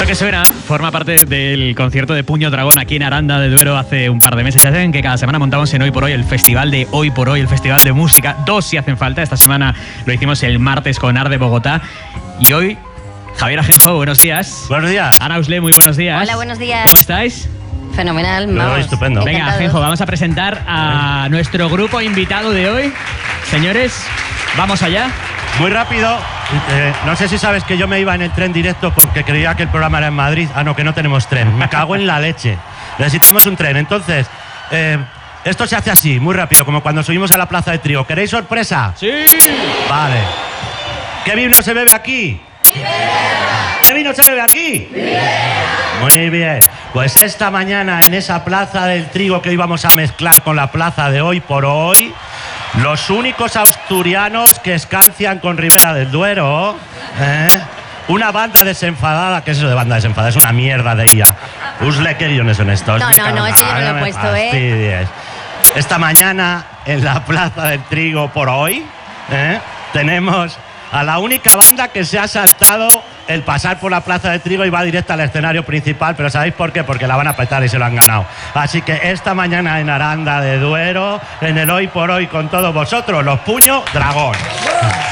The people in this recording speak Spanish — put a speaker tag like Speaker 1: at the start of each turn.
Speaker 1: Que suena forma parte del concierto de Puño Dragón aquí en Aranda de Duero hace un par de meses. Ya saben que cada semana montamos en Hoy por Hoy el festival de Hoy por Hoy, el festival de música. 2 si hacen falta. Esta semana lo hicimos el martes con Arde Bogotá. Y hoy, Javier Ajenjo, buenos días.
Speaker 2: Buenos días.
Speaker 1: Ana Usle, muy buenos días.
Speaker 3: Hola, buenos días.
Speaker 1: ¿Cómo estáis?
Speaker 3: Fenomenal, vamos.
Speaker 2: Estupendo.
Speaker 1: Venga, Ajenjo, vamos a presentar a nuestro grupo invitado de hoy. Señores, vamos allá.
Speaker 2: Muy rápido. No sé si sabes que yo me iba en el tren directo porque creía que el programa era en Madrid. Ah, no, que no tenemos tren. Me cago en la leche. Necesitamos un tren. Entonces, esto se hace así, muy rápido, como cuando subimos a la Plaza de Trigo. ¿Queréis sorpresa?
Speaker 1: Sí.
Speaker 2: Vale. ¿Qué vino se bebe aquí? ¿Qué vino se bebe aquí? Muy bien. Pues esta mañana en esa Plaza del Trigo que íbamos a mezclar con la plaza de Hoy por Hoy, los únicos asturianos que escancian con Ribera del Duero, una banda desenfadada. ¿Qué es eso de banda desenfadada? Es una mierda de IA. Usle, ¿qué guiones son estos?
Speaker 3: No, eso yo no lo he puesto,
Speaker 2: Esta mañana en la Plaza del Trigo por Hoy, tenemos a la única banda que se ha saltado el pasar por la Plaza de Trigo y va directa al escenario principal, pero ¿sabéis por qué? Porque la van a petar y se lo han ganado. Así que esta mañana en Aranda de Duero, en el Hoy por Hoy con todos vosotros, los Puño Dragón.